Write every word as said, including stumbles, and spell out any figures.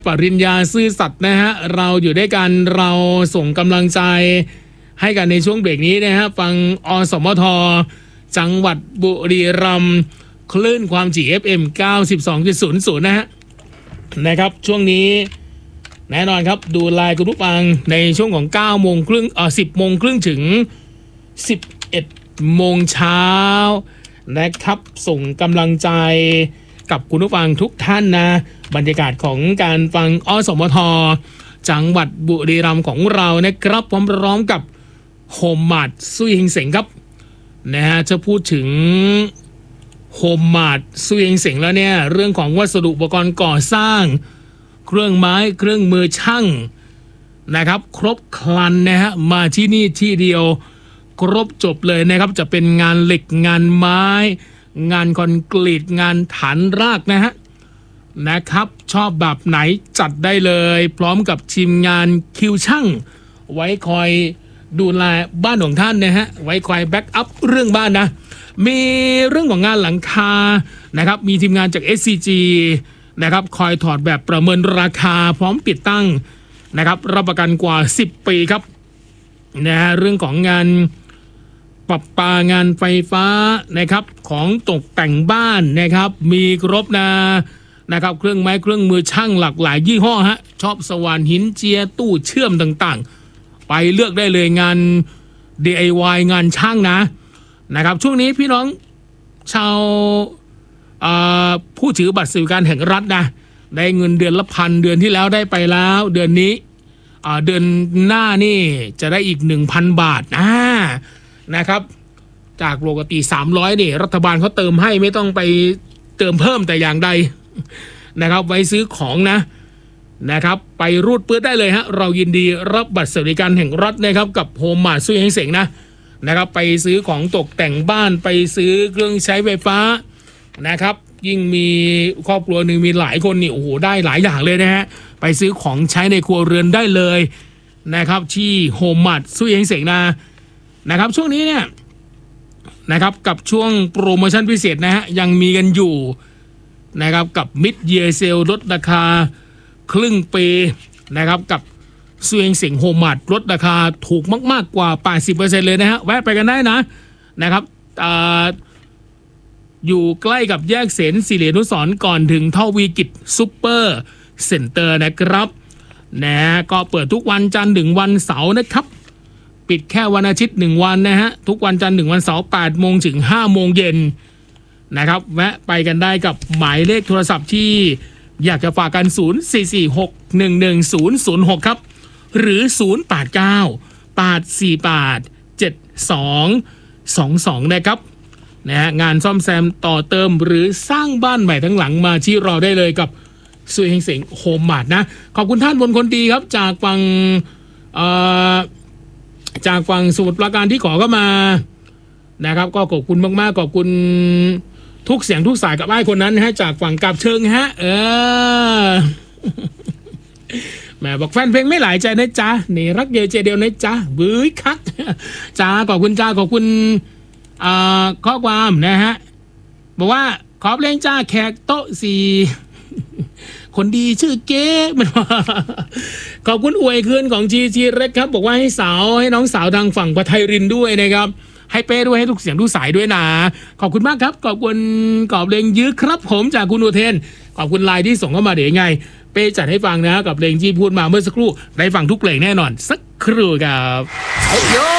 ปริญญาซื่อสัตย์นะฮะเราอยู่ด้วยกันเราส่งกำลังใจให้กันในช่วงเบรกนี้นะฮะฟังอสมทจังหวัดบุรีรัมย์คลื่นความถี่ เอฟ เอ็ม เก้าสิบสองจุดศูนย์ ศูนย์ นะฮะนะครับช่วงนี้แน่นอนครับดูไลน์คุณผู้ฟังในช่วงของเก้าโมงครึ่งเอ่อสิบโมงครึ่งถึงสิบเอ็ดโมงเช้านะครับส่งกำลังใจกับคุณผู้ฟังทุกท่านนะบรรยากาศของการฟังอสมทจังหวัดบุรีรัมย์ของเรานะครับพร้อมๆกับโฮมมาร์ทซุยเฮงเสงครับนะฮะจะพูดถึงโฮมมาร์ทซุยเฮงเสงแล้วเนี่ยเรื่องของวัสดุอุปกรณ์ก่อสร้างเครื่องไม้เครื่องมือช่างนะครับครบครันนะฮะมาที่นี่ที่เดียวครบจบเลยนะครับจะเป็นงานเหล็กงานไม้งานคอนกรีตงานฐานรากนะฮะนะครับชอบแบบไหนจัดได้เลยพร้อมกับทีมงานคิวช่างไว้คอยดูแลบ้านของท่านนะฮะไว้คอยแบ็กอัพเรื่องบ้านนะมีเรื่องของงานหลังคานะครับมีทีมงานจาก เอส ซี จี นะครับคอยถอดแบบประเมินราคาพร้อมติดตั้งนะครับรับประกันกว่าสิบปีครับนะฮะเรื่องของงานปรับปางานไฟฟ้านะครับของตกแต่งบ้านนะครับมีครบนะนะครับเครื่องไม้เครื่องมือช่างหลากหลายยี่ห้อฮะชอบสว่านหินเจียตู้เชื่อมต่างๆไปเลือกได้เลยงาน ดี ไอ วาย งานช่างนะนะครับช่วงนี้พี่น้องชาวผู้ถือบัตรสวัสดิการแห่งรัฐนะได้เงินเดือนละพันเดือนที่แล้วได้ไปแล้วเดือนนี้เดือนหน้านี่จะได้อีก หนึ่งพัน บาทนะนะครับจากปกติสามร้อยนี่รัฐบาลเขาเติมให้ไม่ต้องไปเติมเพิ่มแต่อย่างใดนะครับไว้ซื้อของนะนะครับไปรูดปื้ดได้เลยฮะเรายินดีรับบัตรสวัสดิการแห่งรัฐนะครับกับโฮมมาร์ทซุยเฮงเสงนะนะครับไปซื้อของตกแต่งบ้านไปซื้อเครื่องใช้ไฟฟ้านะครับยิ่งมีครอบครัวหนึ่งมีหลายคนนี่โอ้โหได้หลายอย่างเลยนะฮะไปซื้อของใช้ในครัวเรือนได้เลยนะครับที่โฮมมาร์ทซุยเฮงเสงนะนะครับช่วงนี้เนี่ยนะครับกับช่วงโปรโมชั่นพิเศษนะฮะยังมีกันอยู่นะครับกับมิดเยียร์เซลลดราคาครึ่งปีนะครับกับซุยเฮงเสงโฮมมาร์ทลดราคาถูกมากๆกว่า แปดสิบเปอร์เซ็นต์ เลยนะฮะแวะไปกันได้นะนะครับอ่าอยู่ใกล้กับแยกเสนศิริอนุสรณ์ก่อนถึงท่าวีกิจซุปเปอร์เซ็นเตอร์นะครับนะก็เปิดทุกวันจันทร์ถึงวันเสาร์นะครับปิดแค่วันอาทิตย์หนึ่งวันนะฮะทุกวันจันทร์ถึงวันเสาร์แปดโมงถึงห้าโมงเย็นนะครับแวะไปกันได้กับหมายเลขโทรศัพท์ที่อยากจะฝากกันศูนย์ สี่ สี่ หก หนึ่ง หนึ่ง ศูนย์ ศูนย์ หกครับหรือศูนย์ แปด เก้า แปด สี่ แปด เจ็ด สอง สอง สองนะครับนะฮะงานซ่อมแซมต่อเติมหรือสร้างบ้านใหม่ทั้งหลังมาที่เราได้เลยกับซุยเฮงเสงโฮมมาร์ทนะขอบคุณท่านบนคนดีครับจากฝั่งเอ่อจากฝั่งสมุทรปราการที่ขอเข้ามานะครับก็ขอบคุณมากๆขอบคุณทุกเสียงทุกสายกับไอ้คนนั้นฮะจากฝั่งกับเชิงฮะเออแม่บอกแฟนเพลงไม่หลายใจนะจ๊ะนี่รักเดียวใจเดียวนะจ๊ะบื้อคักจ้าขอบคุณจ้าขอบคุณอ่าข้อความนะฮะบอกว่าขอเพลงจ้าแขกโต๊ะสี่คนดีชื่อเก๊มันขอบคุณอวยคืนของจีจีเล็กครับบอกว่าให้สาวให้น้องสาวทางฝั่งปไทยรินด้วยนะครับให้เป้ด้วยให้ทุกเสียงทุกสายด้วยนะขอบคุณมากครับขอบคุณกอบเพลงยื้อครับผมจากคุณอุเทนขอบคุณไลน์ที่ส่งเข้ามาเดี๋ยวไงเป้จัดให้ฟังนะกับเพลงที่พูดมาเมื่อสักครู่ได้ฟังทุกเพลงแน่นอนสักครู่ครับ